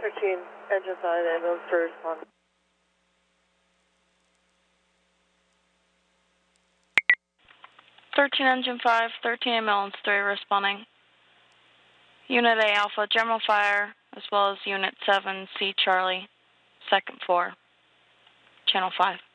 13, engine 5, ambulance to respond. 13 engine 5, 13 ambulance 3 responding. Unit A Alpha, general fire, as well as Unit 7, C Charlie, second floor, channel 5.